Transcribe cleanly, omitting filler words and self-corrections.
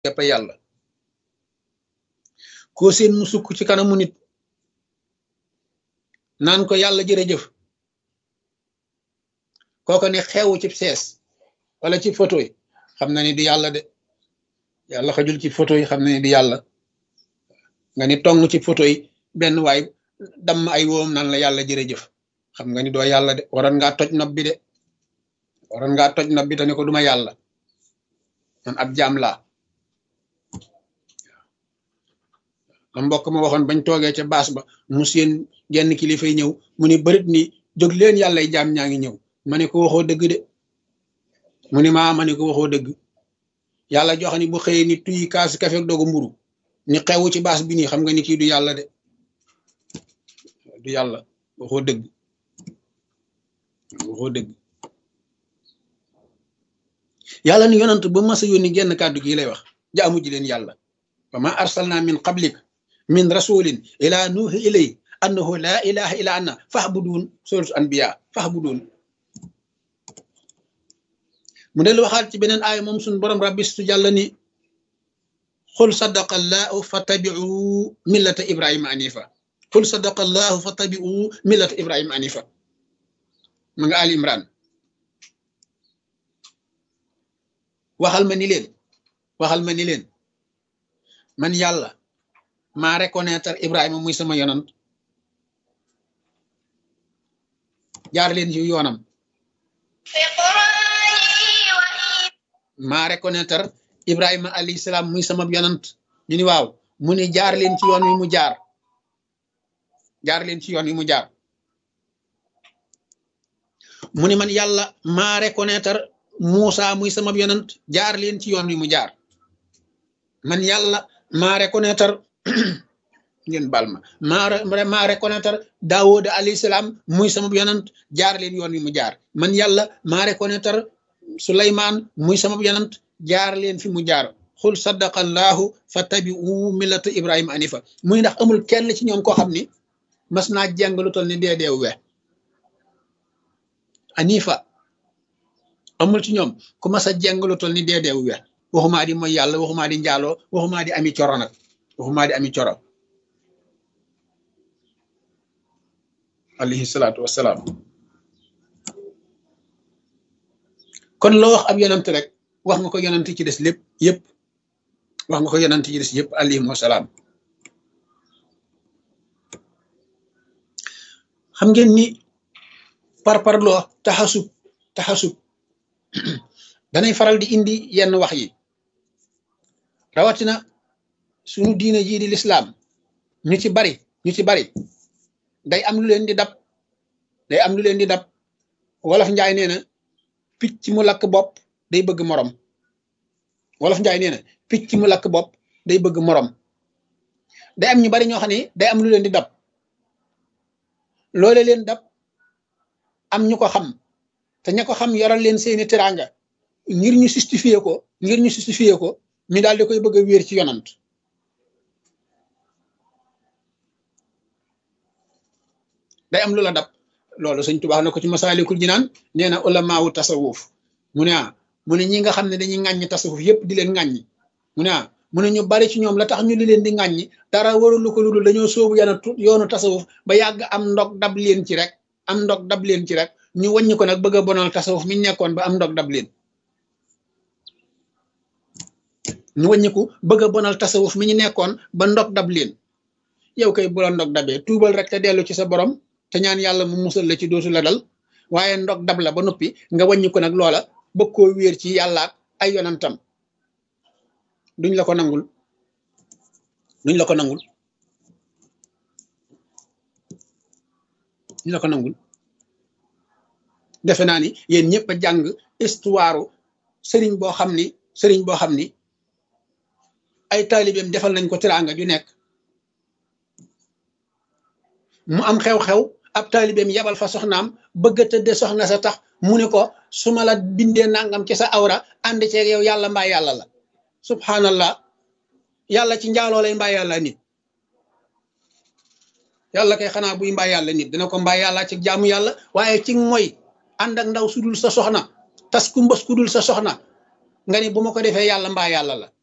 képp yàlla koo seen mu sukk ci kanamu nit naan ko yàlla jërëjëf kooko ne xewu ci sees wala ci photo yi xam na ni du yàlla de yàlla xajul ci photo yi xam na ni du yàlla nga ni tong ci photo yi benn waay damm ay woom naan la yàlla jërëjëf xam nga ni doo yàlla de waroon ngaa toj nopp bi de waroon ngaa toj nopp bi te ne ko duma yàlla man ab jaam laa la mbokk ma waxoon bañ toogee ca baas ba mu seen genn kilifay ñëw mu ni bërit ni jóg leen yàllay jaam ñaa ngi ñëw ma ne ko waxoo dëgg de mu ni ma ne ko waxoo dëgg yàlla jox ni bu xëyee ni tuy kaas kafe ak dogu mburu ni xewu ci baas bi nii xam nga ni kii du yàlla de du yàlla waxoo dëgg waxoo dëgg yàlla ni yonant ba masa yónni genn kàddu gi lay wax jaamu ji leen yàlla wa ma arsalna min qablik min rasulin ila nuuhi ilay annahu la ilaha illa anna fahbudun suratu anbiya fahbudun mu del waxaat ci beneen aaya moom suñ borom rabbistu jàlla ni xul sadaqa allahu fattabi'u millata ibrahima anifa xul sadaqa allahu fattabi'u millata ibrahima anifa ma nga Ali Imran waxal ma ni leen man yàlla maa reconnaître Ibrahima muy sama yonant jaar leen ci yoonam maa reconnaître Ibrahima alayhi salaam muy sama yonant ñu ni waaw mu ni jaar leen ci yoon wi mu jaar leen ci yoon wi mu jaar mu ni man yàlla maa reconnaître Muusa muy sama yonant jaar leen ci yoon wi mu jaar man yàlla maa reconnaître ngeen bal maa reconnaître Daawuda alayhi salaam muy sama yonant jaar leen yoon wi mu jaar man yàlla maa reconnaître Suleymaan muy sama yonant jaar leen fi mu jaar xul sadaqallahu fattabi'u millata Ibrahima anifa muy ndax amul kenn ci ñoom koo xam ni mas naa jàng lu toll ni deedeew we anifa amul ci ñoom ku mas a jàng lu toll ni deedeew we waxumaa di mooy yàlla waxumaa di njaaloo waxumaa di ami coro nag waxumaa di ami coro alayhi salaatu wassalaam kon loo wax ab yonant rek wax nga ko yonant ci des lépp yëpp wax nga ko yonant ci des yëpp alayhim wasalaam xam ngeen ni parparloo taxasub danay faral di indi yenn wax yi rawatina suñu diine jii di lislaam ñu ci bari day am lu leen di dab wolof njaay nee na picc mu lakk bopp day bëgg morom wolof njaay nee na picc mu lakk bopp day bëgg morom day am ñu bari ñoo xam ne day am lu leen di dab loole leen dab am ñu ko xam te ña ko xam yoral leen seeni teraanga ngir ñu justifier ko ñu daal di koy bëgg a wéer ci yonant day am lu la dab loolu Sëñ Tuubaa na ko ci Masaalikul Jinaan nee na ulamaawu tasawuf mu ne ñi nga xam ne dañuy ŋàññi tasawuf yépp di leen ŋàññi mu ne ñu bari ci ñoom la tax ñu li leen di ŋàññi dara waralu ko lu dul dañoo sóobu yoonu tasawuf ba yàgg am ndog dab leen ci rek ñu wàññi ko nag bëgg a bonal tasawuf mi nekkoon ba am ndog dab leen ñu wàññiku bëgg a bonal tasawuf mi ñu nekkoon ba ndog dab leen yow kay bu la ndog dabee tuubal rek te dellu ci sa borom te ñaan yàlla mu musal la ci dootu la dal waaye ndog dab la ba noppi nga wàññiku nag loola bëgg koo wéer ci yàlla ak ay yonantam duñ la ko nangul defe naa ni yéen ñëpp a jàng histoire sëriñ boo xam ni ay taalibeem defal nañ ko teraanga ju nekk mu am xew-xew ab taalibeem yabal fa soxnaam bëgg a tëdde soxna sa tax mu ne ko su ma la bindee nangam ci sa awra ànd ceeg yow yàlla mbaa yàlla la subhanallah yàlla ci njaaloo lay mbaa yàlla nit yàlla kay xanaa buy mbaa yàlla nit dina ko mbaa yàlla ci jaamu yàlla waaye ci mooy ànd ak ndaw su dul sa soxna tas ku mbës ku dul sa soxna nga ni bu ma ko defee yàlla mbaa yàlla la